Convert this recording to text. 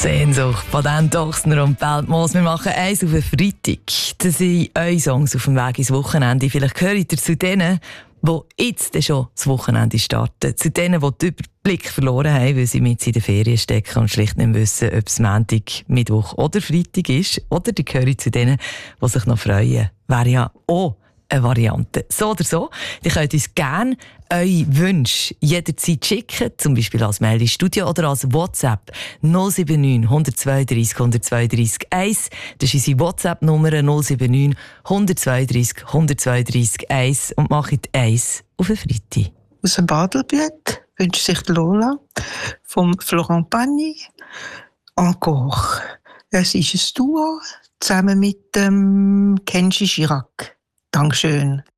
Sehnsucht von Dan Dochsner und Beltmoos. Wir machen eins auf den Freitag. Das sind eure Songs auf dem Weg ins Wochenende. Vielleicht gehört ihr zu denen, die jetzt schon das Wochenende starten. Zu denen, die den Überblick verloren haben, weil sie mit in den Ferien stecken und schlicht nicht wissen, ob es Montag, Mittwoch oder Freitag ist. Oder ihr gehört zu denen, die sich noch freuen. Wäre ja auch eine Variante. So oder so, ihr könnt uns gerne eure Wünsche jederzeit schicken, zum Beispiel als Mail ins Studio oder als WhatsApp 079 132 132 1. Das ist unsere WhatsApp-Nummer 079 132 132 1 und macht 1 auf den Freitag. Aus dem Badelbüt wünscht sich Lola vom Florent Pagny encore. Es ist ein Duo zusammen mit Kenji Girac. Dankeschön.